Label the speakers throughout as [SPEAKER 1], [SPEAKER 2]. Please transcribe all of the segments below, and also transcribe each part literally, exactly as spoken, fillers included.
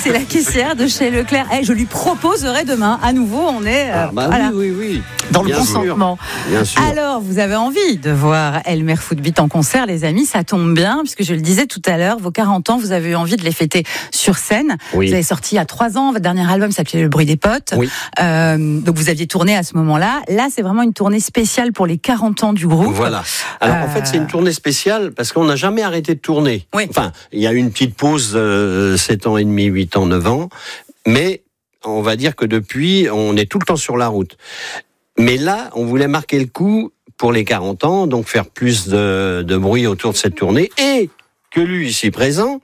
[SPEAKER 1] c'est la caissière de chez Leclerc. Eh, je lui proposerai demain, à nouveau, on est euh,
[SPEAKER 2] Ah bah
[SPEAKER 1] voilà,
[SPEAKER 2] oui, oui, oui.
[SPEAKER 1] dans le
[SPEAKER 2] Bien
[SPEAKER 1] consentement.
[SPEAKER 2] sûr. Bien sûr.
[SPEAKER 1] Alors, vous avez envie de voir Elmer Footbeat en concert, les amis, ça tombe bien, puisque je le disais tout à l'heure, vos quarante ans, vous avez eu envie de les fêter sur scène.
[SPEAKER 2] Oui.
[SPEAKER 1] Vous avez sorti il y a trois ans, votre dernier album s'appelait Le bruit des potes.
[SPEAKER 2] Oui.
[SPEAKER 1] Euh, donc vous aviez tourné à ce moment-là. Là, c'est vraiment une tournée spéciale pour les quarante ans du groupe.
[SPEAKER 2] Voilà. Alors
[SPEAKER 1] Euh,
[SPEAKER 2] en fait, c'est une tournée spéciale parce qu'on n'a jamais arrêté de tourner.
[SPEAKER 1] Oui.
[SPEAKER 2] Enfin, il y a eu une petite pause, euh, sept ans et demi, huit ans, neuf ans, mais on va dire que depuis, on est tout le temps sur la route. Mais là, on voulait marquer le coup pour les quarante ans, donc faire plus de, de bruit autour de cette tournée, et que lui, ici présent,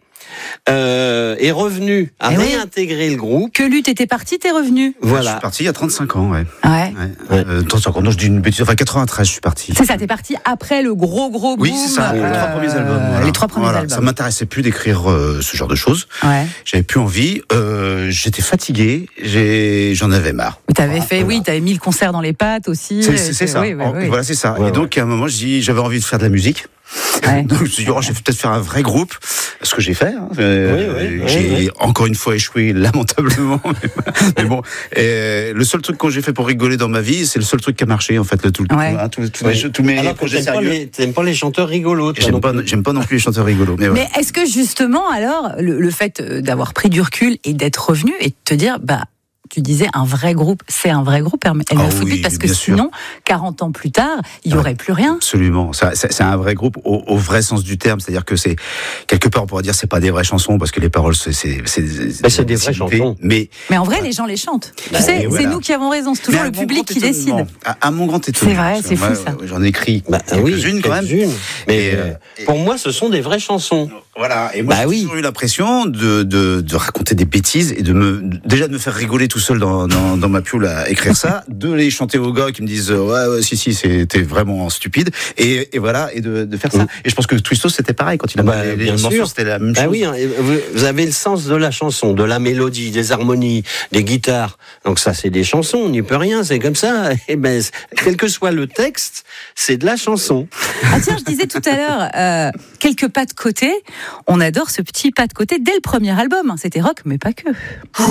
[SPEAKER 2] euh, est revenu à
[SPEAKER 1] Eh oui.
[SPEAKER 2] réintégrer le groupe.
[SPEAKER 1] Que lutte était parti, t'es revenu.
[SPEAKER 3] Je
[SPEAKER 2] Voilà.
[SPEAKER 3] suis parti il y a trente-cinq ans, ouais.
[SPEAKER 1] Ouais.
[SPEAKER 3] ouais.
[SPEAKER 2] Ouais.
[SPEAKER 3] Euh, trente-cinq ans, non, je dis une bêtise, enfin quatre-vingt-treize, je suis parti.
[SPEAKER 1] C'est ça, t'es parti après le gros gros boom.
[SPEAKER 3] Oui, c'est ça, les
[SPEAKER 1] euh,
[SPEAKER 3] trois premiers albums. Voilà.
[SPEAKER 1] Les trois premiers
[SPEAKER 3] Voilà.
[SPEAKER 1] albums.
[SPEAKER 3] Ça m'intéressait plus d'écrire euh, ce genre de choses.
[SPEAKER 1] Ouais.
[SPEAKER 3] J'avais plus envie. Euh, j'étais fatigué. J'ai, j'en avais marre.
[SPEAKER 1] Mais t'avais
[SPEAKER 3] Voilà.
[SPEAKER 1] fait, oui, t'avais mis le concert dans les pattes aussi.
[SPEAKER 3] C'est, c'est, c'est ça.
[SPEAKER 1] Oui, oui,
[SPEAKER 3] En-
[SPEAKER 1] oui.
[SPEAKER 3] Voilà, c'est ça.
[SPEAKER 2] Ouais,
[SPEAKER 3] et donc, à un moment, je dis, j'avais envie de faire de la musique.
[SPEAKER 1] Ouais.
[SPEAKER 3] Donc, je me suis dit, oh, je vais peut-être faire un vrai groupe. Ce que j'ai fait. Hein. Euh,
[SPEAKER 2] Oui, oui, oui,
[SPEAKER 3] j'ai
[SPEAKER 2] oui.
[SPEAKER 3] encore une fois échoué lamentablement. mais, mais bon, et le seul truc que j'ai fait pour rigoler dans ma vie, c'est le seul truc qui a marché, en fait, le tout,
[SPEAKER 1] Ouais.
[SPEAKER 3] hein, tous, tous
[SPEAKER 2] Oui.
[SPEAKER 3] mes, tous mes
[SPEAKER 2] Alors que
[SPEAKER 3] projets
[SPEAKER 2] t'aimes pas,
[SPEAKER 3] sérieux.
[SPEAKER 2] les, t'aimes pas les chanteurs rigolos. toi,
[SPEAKER 3] J'aime
[SPEAKER 2] non
[SPEAKER 3] pas,
[SPEAKER 2] plus.
[SPEAKER 3] j'aime pas non plus les chanteurs rigolos. Mais, voilà.
[SPEAKER 1] Mais est-ce que justement, alors, le, le fait d'avoir pris du recul et d'être revenu et de te dire, bah, tu disais un vrai groupe, c'est un vrai groupe, Elmer
[SPEAKER 3] Ah
[SPEAKER 1] Footbeat,
[SPEAKER 3] oui,
[SPEAKER 1] parce que
[SPEAKER 3] bien sûr.
[SPEAKER 1] sinon, quarante ans plus tard, il n'y
[SPEAKER 3] Ouais.
[SPEAKER 1] aurait plus rien.
[SPEAKER 3] Absolument, ça, c'est, c'est un vrai groupe au, au vrai sens du terme, c'est-à-dire que c'est quelque part on pourrait dire c'est pas des vraies chansons parce que les paroles c'est c'est c'est,
[SPEAKER 2] Mais c'est des vraies
[SPEAKER 3] ciblées,
[SPEAKER 2] chansons.
[SPEAKER 3] mais
[SPEAKER 1] Mais en vrai, les gens les chantent.
[SPEAKER 3] Bah,
[SPEAKER 1] tu sais,
[SPEAKER 3] et
[SPEAKER 1] c'est
[SPEAKER 3] voilà.
[SPEAKER 1] nous qui avons raison, c'est
[SPEAKER 3] mais
[SPEAKER 1] toujours
[SPEAKER 3] à
[SPEAKER 1] le
[SPEAKER 3] mon
[SPEAKER 1] public
[SPEAKER 3] grand
[SPEAKER 1] qui décide.
[SPEAKER 3] étonnement, À, à mon grand étonnement.
[SPEAKER 1] C'est vrai,
[SPEAKER 3] parce que
[SPEAKER 1] c'est fou,
[SPEAKER 3] moi,
[SPEAKER 1] ça.
[SPEAKER 3] J'en ai écrit
[SPEAKER 2] Bah, oui,
[SPEAKER 3] quelques-unes quand même.
[SPEAKER 2] quelques-unes. Mais
[SPEAKER 3] Et,
[SPEAKER 2] euh,
[SPEAKER 3] euh,
[SPEAKER 2] pour moi, ce sont des vraies chansons.
[SPEAKER 3] Voilà, et moi
[SPEAKER 2] Bah
[SPEAKER 3] j'ai
[SPEAKER 2] oui.
[SPEAKER 3] toujours eu l'impression de, de, de raconter des bêtises et de me déjà de me faire rigoler tout seul dans, dans, dans ma pioule à écrire ça, de les chanter aux gars qui me disent ouais, ouais si si c'était vraiment stupide et, et voilà et de, de faire ça.
[SPEAKER 2] Mm.
[SPEAKER 3] Et je pense que Twisto c'était pareil quand il a
[SPEAKER 2] Bah,
[SPEAKER 3] les, les
[SPEAKER 2] bien
[SPEAKER 3] morceaux
[SPEAKER 2] sûr.
[SPEAKER 3] c'était la même
[SPEAKER 2] Bah
[SPEAKER 3] chose.
[SPEAKER 2] oui, hein, et vous, vous avez le sens de la chanson, de la mélodie, des harmonies, des guitares. Donc ça, c'est des chansons, on n'y peut rien, c'est comme ça. Et ben, quel que soit le texte, c'est de la chanson.
[SPEAKER 1] Ah tiens, je disais tout à l'heure, euh, quelques pas de côté. On adore ce petit pas de côté dès le premier album. C'était rock, mais pas que.